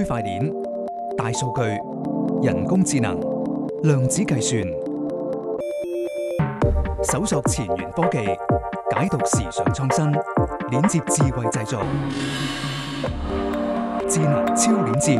塊鏈、大數據、人工智能、量子計算，搜索前沿科技，解讀時尚創新，鏈接智慧製造，智能超鏈接。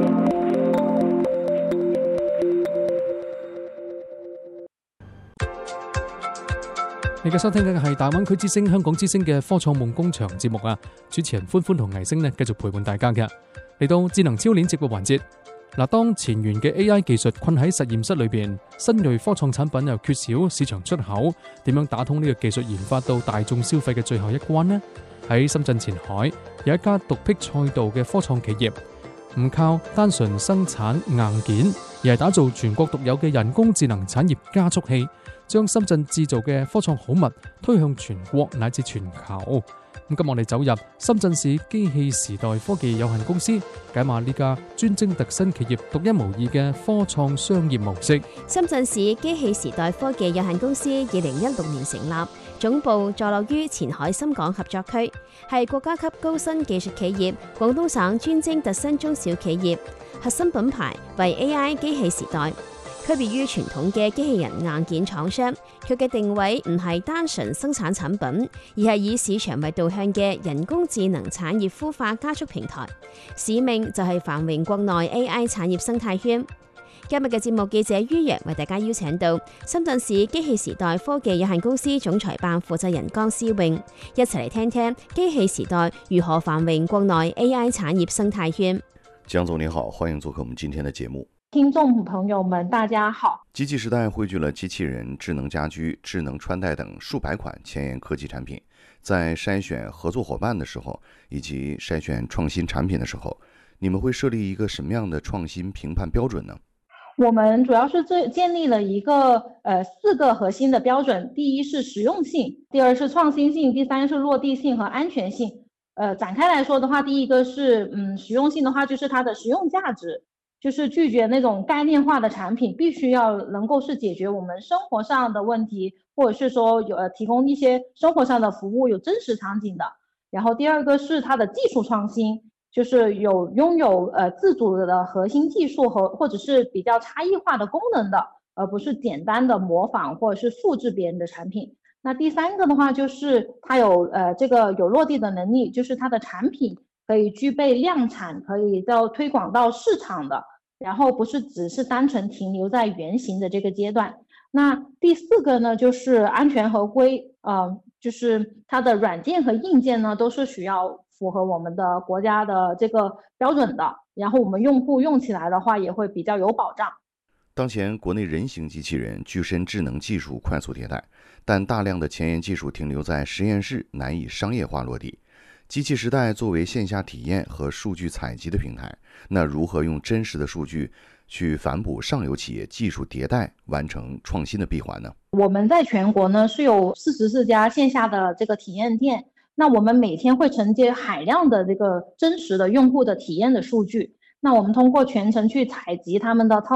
你嘅收聽嘅係大灣區之聲香港之聲嘅科創夢工場節目啊！主持人歡歡同藝星呢繼續陪伴大家嘅。嚟到智能超鏈接嘅環節，嗱，當前沿嘅 AI 技術困喺實驗室裏邊，新銳科創產品又缺少市場出口，點樣打通呢個技術研發到大眾消費嘅最後一關呢？喺深圳前海有一家獨辟賽道嘅科創企業，唔靠單純生產硬件，而係打造全國獨有嘅人工智能產業加速器，將深圳製造嘅科創好物推向全國乃至全球。咁今日我哋走入深圳市機器時代科技有限公司，解碼呢家專精特新企業獨一無二嘅科創商業模式。 深圳市機器時代科技有限公司2016年成立，總部坐落於前海深港合作區，係國家級高新技術企業，廣東省專精特新中小企業，核心品牌為 AI 機器時代。區別於傳統嘅機器人硬件廠商，佢嘅定位唔係單純生產產品，而係以市場為導向嘅人工智能產業孵化加速平台。使命就係繁榮國內 AI 產業生態圈。今日嘅節目記者于洋為大家邀請到深圳市機器時代科技有限公司總裁辦負責人江思穎，一齊嚟聽聽機器時代如何繁榮國內 AI 產業生態圈。 江總你好，歡迎做客我們今天的節目。 聽眾朋友們大家好。 機器時代匯聚了機器人、智能家居、智能穿戴等數百款前沿科技產品，在篩選合作夥伴的時候，以及篩選創新產品的時候，你們會設立一個什麼樣的創新評判標準呢？ 我們主要是建立了一個4個核心的標準，第一是實用性，第二是創新性，第三是落地性和安全性。展開來說的話，第一個是實用性的話，就是它的實用價值。就是拒絕那種概念化的產品，必須要能夠是解決我們生活上的問題，或者是說提供一些生活上的服務，有真實場景的。然後第二個是它的技術創新，就是擁有自主的核心技術或者是比較差異化的功能的，而不是簡單的模仿或者是複製別人的產品。那第三個的話就是它有這個有落地的能力，就是它的產品可以具備量產，可以到推廣到市場的。然後不是只是單純停留在原型的這個階段。那第四個呢，就是安全合規，就是它的軟件和硬件呢，都是需要符合我們的國家的這個標準的。然後我們用戶用起來的話，也會比較有保障。 當前國內人形機器人具身智能技術快速迭代，但大量的前沿技術停留在實驗室，難以商業化落地。機器時代作為線下體驗和數據採集的平台，那如何用真實的數據去反哺上游企業技術迭代，完成創新的閉環呢？ 我們在全國呢是有44家線下的這個體驗店，那我們每天會承接海量的這個真實的用戶的體驗的數據，那我們通過全程去採集他們的